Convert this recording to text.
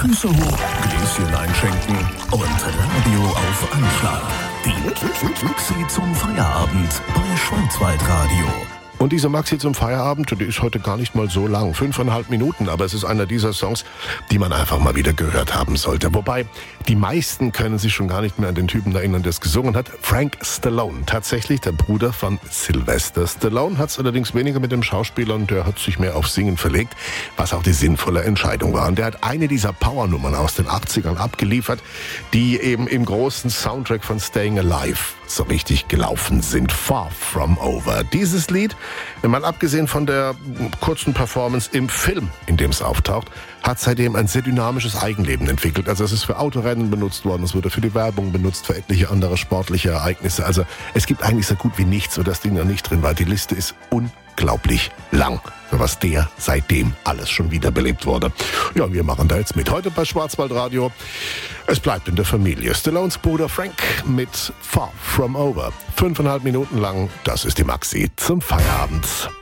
Füße hoch, Gläschen einschenken und Radio auf Anschlag. Die Maxi zum Feierabend bei Schwarzwaldradio. Und diese Maxi zum Feierabend, die ist heute gar nicht mal so lang, 5,5 Minuten, aber es ist einer dieser Songs, die man einfach mal wieder gehört haben sollte. Wobei, die meisten können sich schon gar nicht mehr an den Typen erinnern, der es gesungen hat. Frank Stallone, tatsächlich der Bruder von Sylvester Stallone, hat es allerdings weniger mit dem Schauspieler und der hat sich mehr auf Singen verlegt, was auch die sinnvolle Entscheidung war. Und der hat eine dieser Powernummern aus den 80ern abgeliefert, die eben im großen Soundtrack von Staying Alive so richtig gelaufen sind. Far From Over. Dieses Lied, mal abgesehen von der kurzen Performance im Film, in dem es auftaucht, hat seitdem ein sehr dynamisches Eigenleben entwickelt. Also es ist für Autorennen benutzt worden, es wurde für die Werbung benutzt, für etliche andere sportliche Ereignisse. Also es gibt eigentlich so gut wie nichts, wo das Ding noch nicht drin war. Die Liste ist unglaublich lang, für was der seitdem alles schon wiederbelebt wurde. Ja, wir machen da jetzt mit. Heute bei Schwarzwaldradio. Es bleibt in der Familie. Stallones Bruder Frank mit Far From Over. 5,5 Minuten lang, das ist die Maxi zum Feierabend.